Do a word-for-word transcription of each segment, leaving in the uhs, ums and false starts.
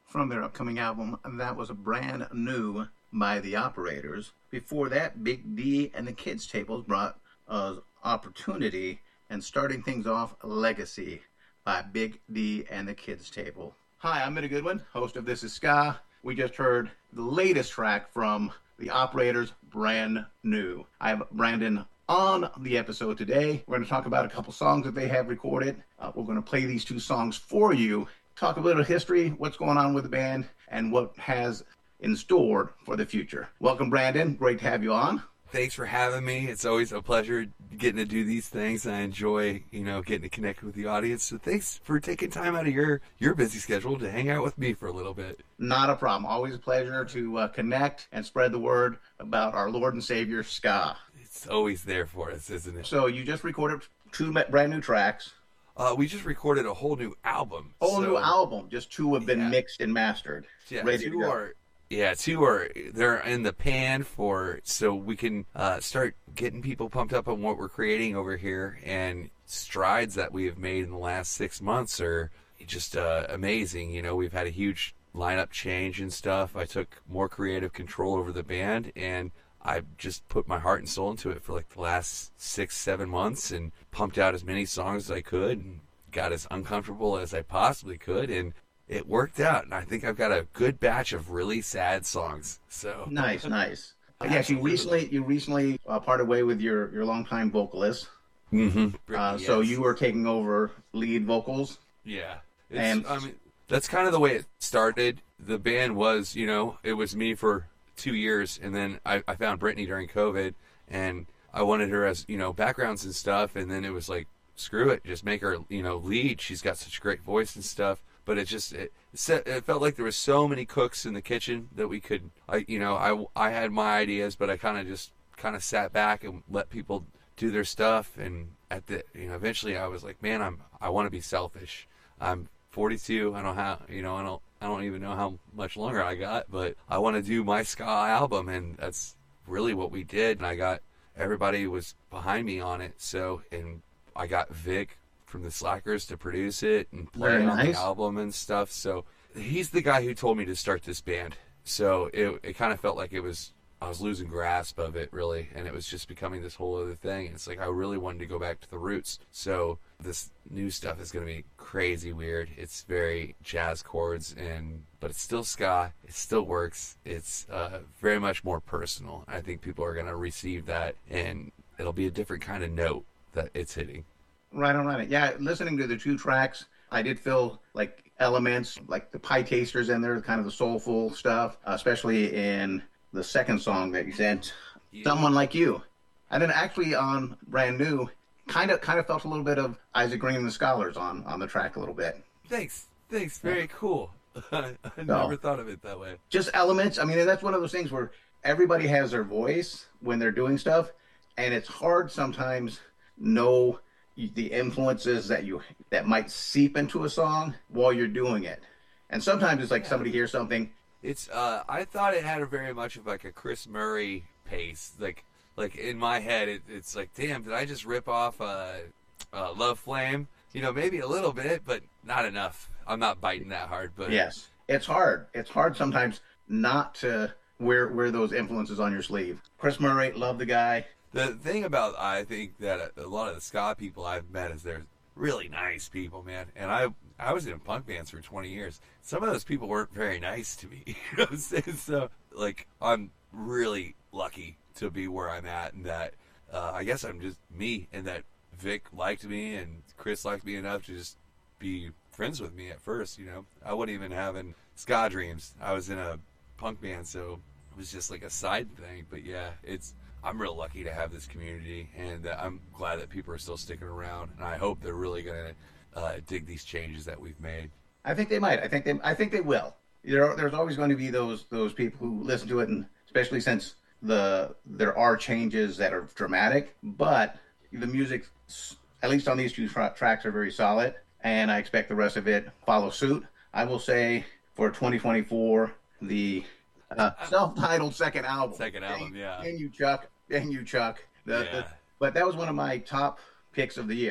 from their upcoming album. That was a Brand New by The Operators. Before that, Big D and the Kids Tables brought us Opportunity, and starting things off, Legacy by Big D and the Kids Table. Hi, I'm Mitty Goodwin, host of This Is Ska. We just heard the latest track from The Operators, Brand New. I have Brandon on the episode today. We're going to talk about a couple songs that they have recorded. Uh, we're going to play these two songs for you, talk a little history, what's going on with the band, and what has in store for the future. Welcome, Brandon. Great to have you on. Thanks for having me. It's always a pleasure getting to do these things. I enjoy, you know, getting to connect with the audience. So thanks for taking time out of your, your busy schedule to hang out with me for a little bit. Not a problem. Always a pleasure to uh, connect and spread the word about our Lord and Savior, ska. It's always there for us, isn't it? So you just recorded two brand new tracks. Uh, we just recorded a whole new album. Whole so, new album. Just two have been yeah. mixed and mastered. Yeah, ready two to go. are... Yeah, two are, they're in the pan for, so we can uh, start getting people pumped up on what we're creating over here, and strides that we have made in the last six months are just uh, amazing. You know, we've had a huge lineup change and stuff. I took more creative control over the band, and I just put my heart and soul into it for like the last six, seven months and pumped out as many songs as I could and got as uncomfortable as I possibly could, and it worked out, and I think I've got a good batch of really sad songs. So nice, nice. Yes, you recently you recently uh, parted way with your your longtime vocalist. Mm-hmm. Uh, yes. So you were taking over lead vocals. Yeah, it's, and I mean that's kind of the way it started. The band was, you know, it was me for two years, and then I, I found Brittany during COVID, and I wanted her as, you know, backgrounds and stuff, and then it was like, screw it, just make her, you know, lead. She's got such a great voice and stuff. But it just, it, it felt like there was so many cooks in the kitchen that we could, I, you know, I, I had my ideas, but I kind of just kind of sat back and let people do their stuff. And at the, you know, eventually I was like, man, I'm, I want to be selfish. I'm forty-two. I don't have, you know, I don't, I don't even know how much longer I got, but I want to do my ska album. And that's really what we did. And I got, everybody was behind me on it. So, and I got Vic from the Slackers to produce it and play Very on nice. the album and stuff. So he's the guy who told me to start this band. So it it kind of felt like it was, I was losing grasp of it really, and it was just becoming this whole other thing. It's like I really wanted to go back to the roots. So this new stuff is going to be crazy weird. It's very jazz chords, and but it's still ska. It still works. It's uh, very much more personal. I think people are going to receive that, and it'll be a different kind of note that it's hitting. Right on, right on. Yeah, listening to the two tracks, I did feel like elements, like the Pie Tasters in there, kind of the soulful stuff, especially in the second song that you sent, Yeah. Someone Like You. And then actually on Brand New, kind of kind of felt a little bit of Isaac Green and the Scholars on, on the track a little bit. Thanks. Thanks. Very cool. I No. never thought of it that way. Just elements. I mean, that's one of those things where everybody has their voice when they're doing stuff, and it's hard sometimes know the influences that you that might seep into a song while you're doing it. And sometimes it's like Yeah. somebody hears something. It's uh I thought it had a very much of like a Chris Murray pace. Like like in my head it, it's like, damn, did I just rip off uh, uh Love Flame? You know, maybe a little bit, but not enough. I'm not biting that hard, but Yes, it's hard. It's hard sometimes not to wear wear those influences on your sleeve. Chris Murray, love the guy. The thing about, I think that a lot of the ska people I've met is they're really nice people, man. And I I was in punk bands for twenty years. Some of those people weren't very nice to me. You know what I'm saying? So, like, I'm really lucky to be where I'm at, and that uh, I guess I'm just me, and that Vic liked me, and Chris liked me enough to just be friends with me at first, you know. I wasn't even having ska dreams. I was in a punk band, so it was just like a side thing. But yeah, it's... I'm real lucky to have this community, and uh, I'm glad that people are still sticking around, and I hope they're really going to uh, dig these changes that we've made. I think they might. I think they. I think they will. There, there's always going to be those those people who listen to it, and especially since the there are changes that are dramatic, but the music, at least on these two tra- tracks, are very solid, and I expect the rest of it follow suit. I will say for twenty twenty-four, the uh, self-titled second album. Second album, and, yeah. And you, Chuck. And you, Chuck. The, yeah. the, but that was one of my top picks of the year.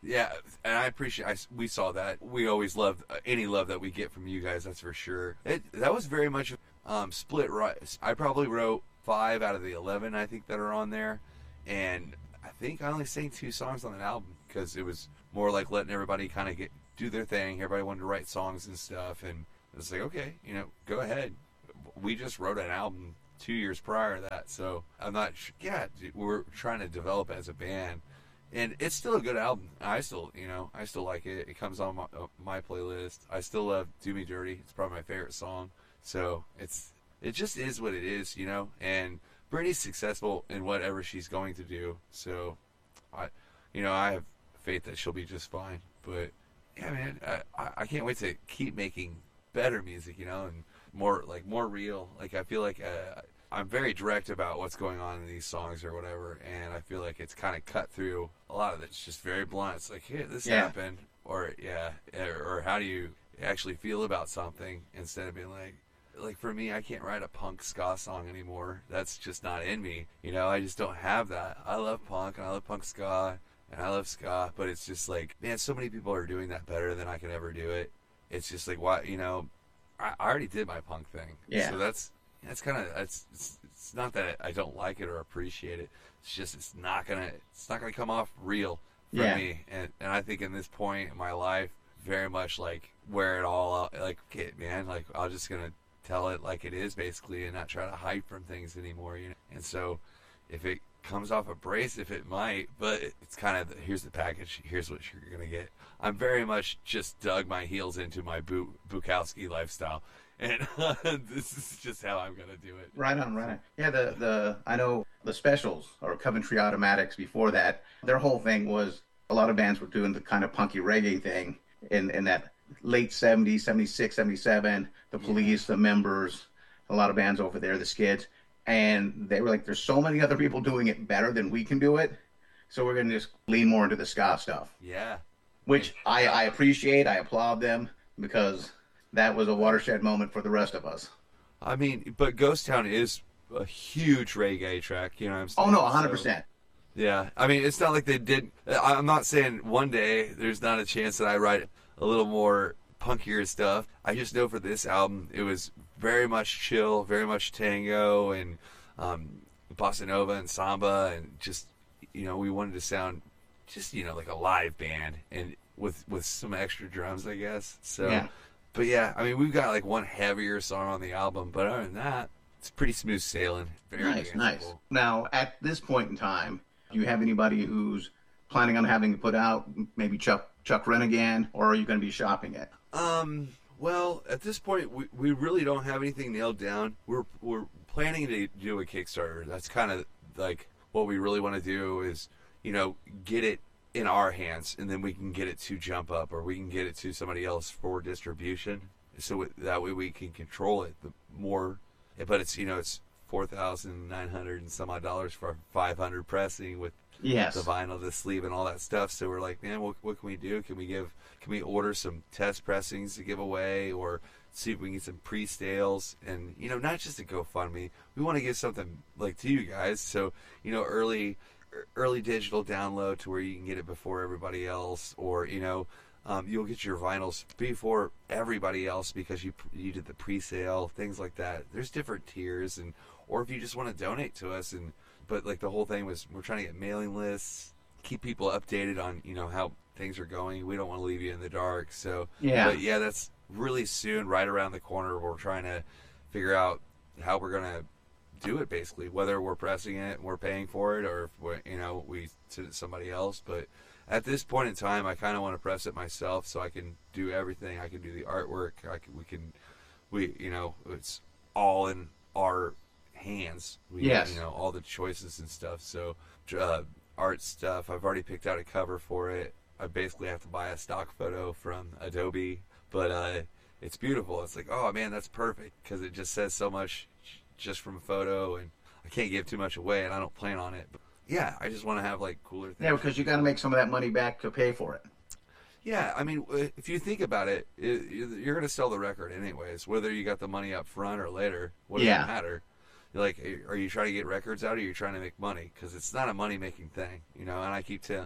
Yeah, and I appreciate. I, we saw that. We always love uh, any love that we get from you guys. That's for sure. It that was very much um, split. Right. I probably wrote five out of the eleven I think that are on there, and I think I only sang two songs on an album because it was more like letting everybody kind of get do their thing. Everybody wanted to write songs and stuff, and it's like, okay, you know, go ahead. We just wrote an album two years prior to that, so I'm not. Yeah, we're trying to develop as a band. And it's still a good album. I still, you know, I still like it. It comes on my, uh, my playlist. I still love "Do Me Dirty." It's probably my favorite song. So it's it just is what it is, you know. And Brittany's successful in whatever she's going to do. So I, you know, I have faith that she'll be just fine. But yeah, man, I I can't wait to keep making better music, you know, and more like more real. Like I feel like uh, I'm very direct about what's going on in these songs or whatever, and I feel like it's kind of cut through. A lot of it's just very blunt. It's like, hey, this Yeah. happened, or yeah, or, or how do you actually feel about something instead of being like, like for me, I can't write a punk ska song anymore. That's just not in me. You know, I just don't have that. I love punk and I love punk ska and I love ska, but it's just like, man, so many people are doing that better than I can ever do it. It's just like, why, you know, I, I already did my punk thing. Yeah. So that's. It's kind of it's, it's it's not that I don't like it or appreciate it. It's just it's not gonna it's not gonna come off real for Yeah. me. And and I think in this point in my life, very much like wear it all out. Like, okay, man, like I'm just gonna tell it like it is basically, and not try to hide from things anymore. You know. And so, if it comes off abrasive, it might, but it's kind of the, here's the package. Here's what you're gonna get. I'm very much just dug my heels into my Bu- Bukowski lifestyle. And uh, this is just how I'm gonna do it. Right on, right on. Yeah, the the I know the Specials or Coventry Automatics before that. Their whole thing was a lot of bands were doing the kind of punky reggae thing in in that late seventies, seventy-six, seventy-seven. The Police, the Members, a lot of bands over there, the Skids, and they were like, "There's so many other people doing it better than we can do it, so we're gonna just lean more into the ska stuff." Yeah. Which I I appreciate. I applaud them because that was a watershed moment for the rest of us. I mean, but Ghost Town is a huge reggae track, you know what I'm saying? Oh, no, one hundred percent. So, yeah. I mean, it's not like they did. I'm not saying one day there's not a chance that I write a little more punkier stuff. I just know for this album, it was very much chill, very much tango and um, bossa nova and samba, and just, you know, we wanted to sound just, you know, like a live band and with, with some extra drums, I guess. So. Yeah. But yeah, I mean, we've got like one heavier song on the album, but other than that, it's pretty smooth sailing. Very Nice, danceable. nice. Now, at this point in time, do you have anybody who's planning on having to put out maybe Chuck Chuck Renegan, or are you going to be shopping it? Um. Well, at this point, we, we really don't have anything nailed down. We're we're planning to do a Kickstarter. That's kind of like what we really want to do is, you know, get it in our hands, and then we can get it to Jump Up, or we can get it to somebody else for distribution, so that way we can control it the more. But it's, you know, it's four thousand nine hundred and some odd dollars for five hundred pressing with Yes. the vinyl, the sleeve, and all that stuff. So we're like, man, what, what can we do? Can we give? Can we order some test pressings to give away, or see if we can get some pre-sales? And, you know, not just a GoFundMe. We want to give something like to you guys. So, you know, early. early digital download to where you can get it before everybody else, or, you know, um, you'll get your vinyls before everybody else because you you did the pre-sale, things like that. There's different tiers, and or if you just want to donate to us, and but like the whole thing was we're trying to get mailing lists, keep people updated on, you know, how things are going. We don't want to leave you in the dark. So Yeah. but yeah, that's really soon, right around the corner. We're trying to figure out how we're gonna do it, basically, whether we're pressing it and we're paying for it, or if we're, you know, we send it to somebody else. But at this point in time, I kind of want to press it myself so I can do everything. I can do the artwork. I can, we can, we, you know, it's all in our hands. We, Yes. You know, all the choices and stuff. So uh, art stuff, I've already picked out a cover for it. I basically have to buy a stock photo from Adobe, but uh, it's beautiful. It's like, oh man, that's perfect, because it just says so much just from a photo, and I can't give too much away, and I don't plan on it. But yeah, I just want to have like cooler things. Yeah, because you got to make some of that money back to pay for it. Yeah, I mean, if you think about it, it you're going to sell the record anyways, whether you got the money up front or later. What does Yeah. it matter? Like, are you trying to get records out, or are you trying to make money? Because it's not a money-making thing, you know. And I keep telling,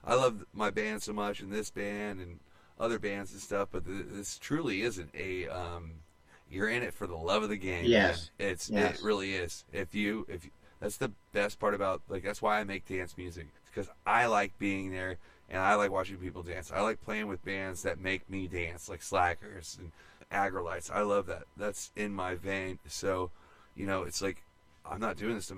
I love my band so much, and this band and other bands and stuff, but th- this truly isn't a. Um, you're in it for the love of the game. Yes, man. It's yes. it really is. If you if you, that's the best part about like that's why I make dance music, because I like being there and I like watching people dance. I like playing with bands that make me dance, like Slackers and Agrolites. I love that. That's in my vein. So, you know, it's like I'm not doing this to